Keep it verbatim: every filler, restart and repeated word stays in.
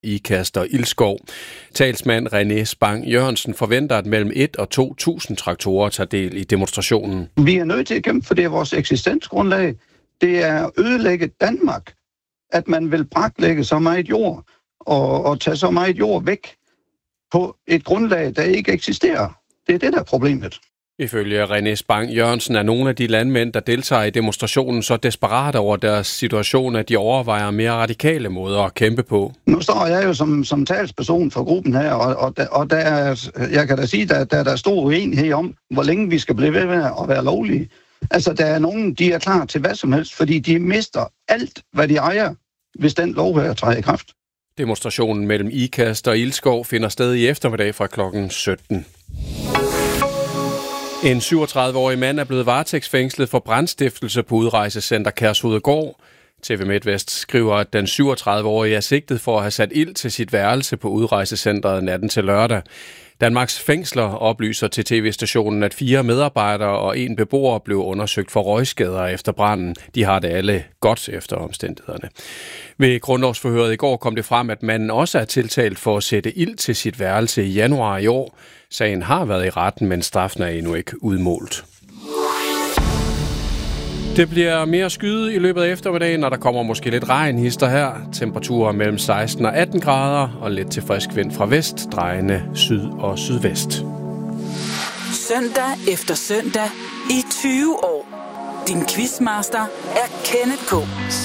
Ikast og Ilskov. Talsmand René Spang Jørgensen forventer, at mellem et og to tusind traktorer tager del i demonstrationen. Vi er nødt til at kæmpe, for det er vores eksistensgrundlag. Det er at ødelægge Danmark, at man vil braklægge så meget jord og, og tage så meget jord væk på et grundlag, der ikke eksisterer. Det er det, der er problemet. Ifølge René Spang Jørgensen er nogle af de landmænd, der deltager i demonstrationen, så desperate over deres situation, at de overvejer mere radikale måder at kæmpe på. Nu står jeg jo som, som talsperson for gruppen her, og, og, og der er, jeg kan da sige, at der, der, der er stor uenighed om, hvor længe vi skal blive ved med at være lovlige. Altså, der er nogen, de er klar til hvad som helst, fordi de mister alt, hvad de ejer, hvis den lov her træder i kraft. Demonstrationen mellem Ikast og Ilskov finder sted i eftermiddag fra klokken sytten. En syvogtredive-årig mand er blevet varetægtsfængslet for brandstiftelse på udrejsecenter Kærshovedgård. T V MidtVest skriver, at den syvogtredive-årige er sigtet for at have sat ild til sit værelse på udrejsecenteret natten til lørdag. Danmarks Fængsler oplyser til tv-stationen, at fire medarbejdere og en beboer blev undersøgt for røgskader efter branden. De har det alle godt efter omstændighederne. Ved grundlovsforhøret i går kom det frem, at manden også er tiltalt for at sætte ild til sit værelse i januar i år. Sagen har været i retten, men straffen er endnu ikke udmålt. Det bliver mere skyet i løbet af eftermiddagen, når der kommer måske lidt regn hister her. Temperaturer mellem seksten og atten grader og lidt til frisk vind fra vest, drejende syd og sydvest. Søndag efter søndag i tyve år. Din quizmaster er Kenneth K.